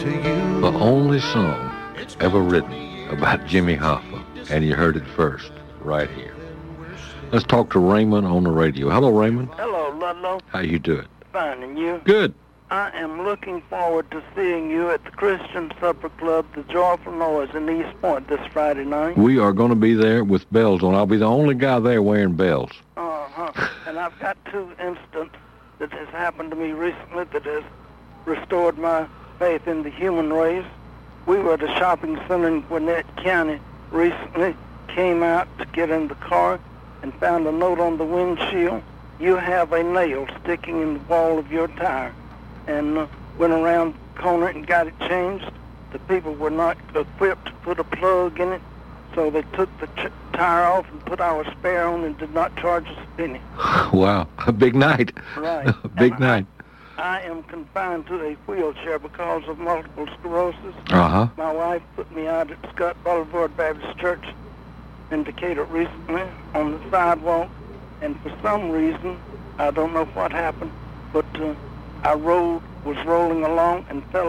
The only song ever written about Jimmy Hoffa, and you heard it first right here. Let's talk to Raymond on the radio. Hello, Raymond. Hello, Ludlow. How you doing? Fine, and you? Good. I am looking forward to seeing you at the Christian Supper Club, the Joyful Noise in East Point this Friday night. We are going to be there with bells on. I'll be the only guy there wearing bells. Uh-huh. And I've got two incidents that has happened to me recently that has restored my faith in the human race. We were at a shopping center in Gwinnett County recently, came out to get in the car, and found a note on the windshield. You have a nail sticking in the wall of your tire. And went around the corner and got it changed. The people were not equipped to put a plug in it, so they took the tire off and put our spare on and did not charge us a penny. Wow, a big night. Right. Big night. I am confined to a wheelchair because of multiple sclerosis. Uh-huh. My wife put me out at Scott Boulevard Baptist Church in Decatur recently on the sidewalk, and for some reason, I don't know what happened, but I was rolling along and fell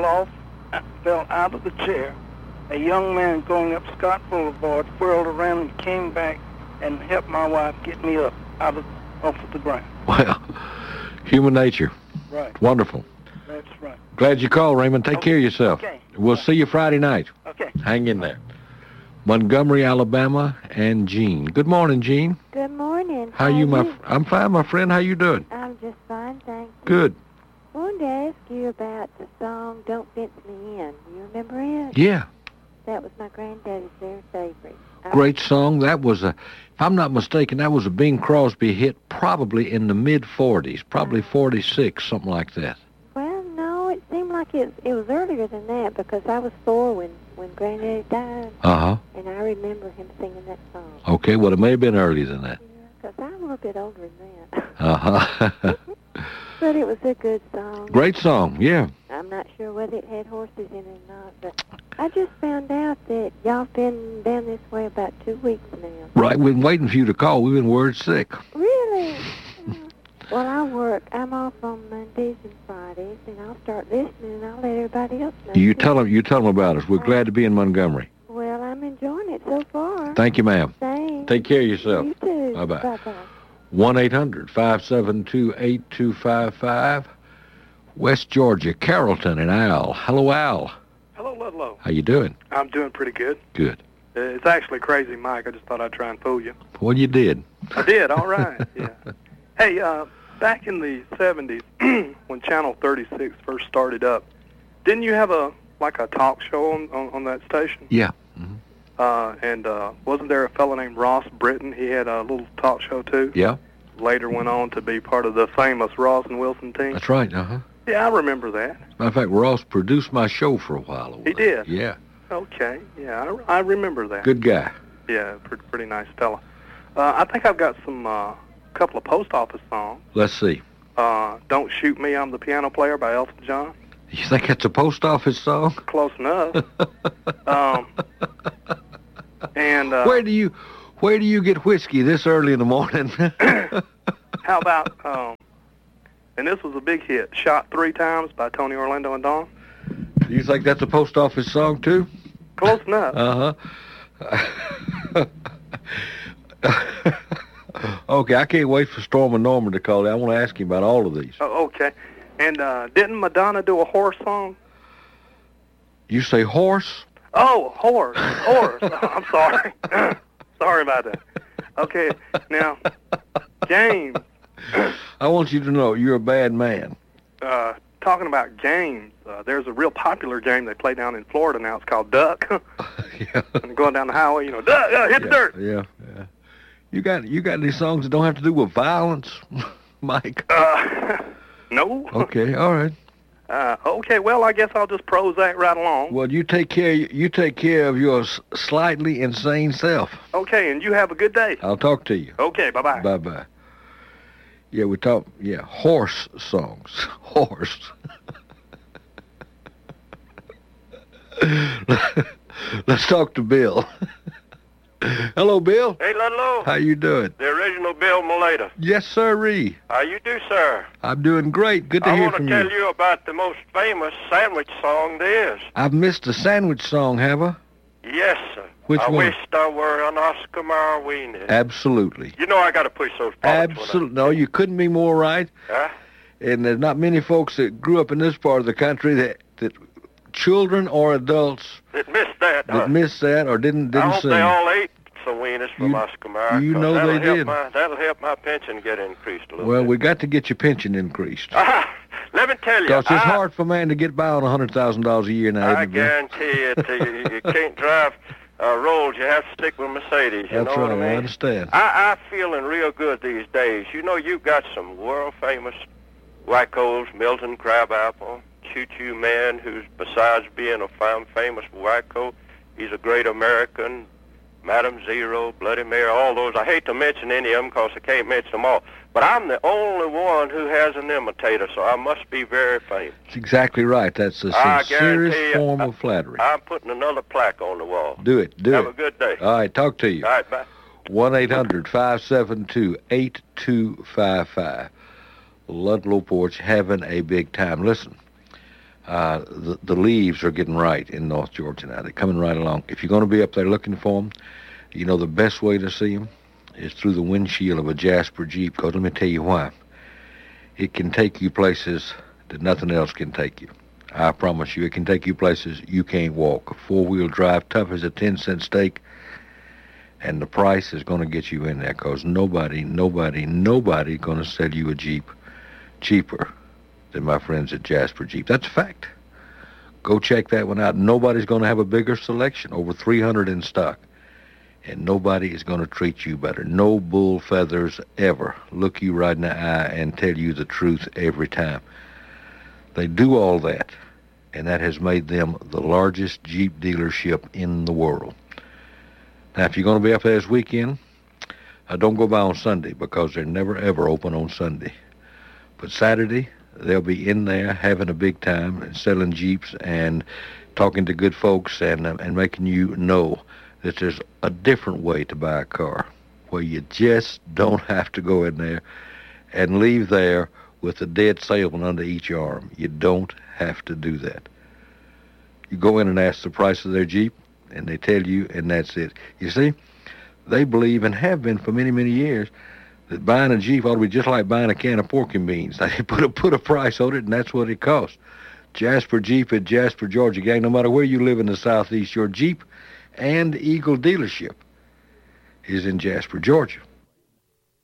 out of the chair. A young man going up Scott Boulevard whirled around and came back and helped my wife get me up off of the ground. Well, human nature. Right. Wonderful. That's right. Glad you called, Raymond. Take care of yourself. Okay. We'll see you Friday night. Okay. Hang in there. Montgomery, Alabama, and Jean. Good morning, Jean. Good morning. How you, I'm fine, my friend. How you doing? I'm just fine, thank you. Good. I wanted to ask you about the song Don't Fence Me In. You remember it? Yeah. That was my granddaddy's very favorite. Great song. That was if I'm not mistaken, that was a Bing Crosby hit probably in the mid-40s, probably 46, something like that. Well, no, it seemed like it was earlier than that because I was 4 when Granddaddy died. Uh-huh. And I remember him singing that song. Okay, well, it may have been earlier than that. Yeah, because I'm a little bit older than that. Uh-huh. But it was a good song. Great song, yeah. I'm not sure whether it had horses in it or not, but I just found out that y'all been down this way about 2 weeks now. Right, we've been waiting for you to call. We've been word sick. Really? Well, I'm off on Mondays and Fridays, and I'll start listening, and I'll let everybody else know. You tell them about us. We're glad to be in Montgomery. Well, I'm enjoying it so far. Thank you, ma'am. Thanks. Take care of yourself. You too. Bye-bye. Bye-bye. 1-800-572-8255. West Georgia, Carrollton, and Al. Hello, Al. Hello, Ludlow. How you doing? I'm doing pretty good. Good. It's actually Crazy Mike. I just thought I'd try and fool you. Well, you did. I did. All right. Yeah. Hey, back in the 70s, when Channel 36 first started up, didn't you have a talk show on that station? Yeah. Mm-hmm. And wasn't there a fellow named Ross Britton? He had a little talk show, too. Yeah. Later went on to be part of the famous Ross and Wilson team. That's right, uh-huh. Yeah, I remember that. Matter of fact, Ross produced my show for a while. He did? Yeah. Okay. Yeah, I remember that. Good guy. Yeah, pretty nice fella. I think I've got some couple of post office songs. Let's see. Don't Shoot Me, I'm the Piano Player by Elton John. You think that's a post office song? Close enough. And where do you get whiskey this early in the morning? How about and this was a big hit, Shot 3 Times by Tony Orlando and Dawn. Do you think that's a post office song too? Close enough. Uh-huh. Okay, I can't wait for Storm and Norman to call. I want to ask you about all of these. Oh, okay. And didn't Madonna do a horse song? You say horse? Oh, horse. Oh, I'm sorry. Sorry about that. Okay, now, James. I want you to know you're a bad man. Talking about games, there's a real popular game they play down in Florida now. It's called Duck. Yeah. And going down the highway, Duck, hit the dirt. Yeah. You got any songs that don't have to do with violence, Mike? No. Okay, all right. Okay, well, I guess I'll just Prozac right along. Well, you take care of your slightly insane self. Okay, and you have a good day. I'll talk to you. Okay, bye-bye. Bye-bye. Yeah, horse songs. Horse. Let's talk to Bill. Hello, Bill. Hey, Ludlow. How you doing? The original Bill Mulata. Yes, sirree. How you do, sir? I'm doing great. Good to hear from you. I want to tell you about the most famous sandwich song there is. I've missed the sandwich song, have I? Yes, sir. Which I one? wished I were an Oscar Mayer weenie. Absolutely. You know I got to push those products. Absolutely. No, you couldn't be more right. Huh? And there's not many folks that grew up in this part of the country that children or adults That missed that. missed that or didn't I hope sing. they all ate some wieners from Oscar Mayer. You know they did. That'll help my pension get increased a little Well, bit. we got to get your pension increased. Let me tell you. Because it's hard for a man to get by on $100,000 a year now. I guarantee it. You can't drive Rolls. You have to stick with Mercedes. You That's know right. what I mean? I understand. I'm feeling real good these days. You know, you've got some world-famous Wycos, Milton Crabapple, Choo-Choo Man, who's, besides being a famous Wyco, he's a great American, Madam Zero, Bloody Mary, all those. I hate to mention any of them because I can't mention them all. But I'm the only one who has an imitator, so I must be very famous. That's exactly right. That's a sincerest form of flattery. I'm putting another plaque on the wall. Do it. Have a good day. All right. Talk to you. All right, bye. 1-800-572-8255. Ludlow Porch having a big time. Listen, the leaves are getting right in North Georgia now. They're coming right along. If you're going to be up there looking for them, you know the best way to see them is through the windshield of a Jasper Jeep. Because let me tell you why. It can take you places that nothing else can take you. I promise you, it can take you places you can't walk. A four-wheel drive, tough as a 10-cent steak. And the price is going to get you in there because nobody going to sell you a Jeep cheaper than my friends at Jasper Jeep. That's a fact. Go check that one out. Nobody's going to have a bigger selection, over 300 in stock. And nobody is going to treat you better. No bull feathers ever look you right in the eye and tell you the truth every time. They do all that, and that has made them the largest Jeep dealership in the world. Now, if you're going to be up there this weekend, don't go by on Sunday because they're never, ever open on Sunday. But Saturday, they'll be in there having a big time and selling Jeeps and talking to good folks and making you know that there's a different way to buy a car where you just don't have to go in there and leave there with a dead salesman under each arm. You don't have to do that. You go in and ask the price of their Jeep, and they tell you, and that's it. You see, they believe, and have been for many, many years, that buying a Jeep ought to be just like buying a can of pork and beans. They put a price on it, and that's what it costs. Jasper Jeep at Jasper, Georgia. Gang, no matter where you live in the Southeast, your Jeep and Eagle dealership is in Jasper, Georgia.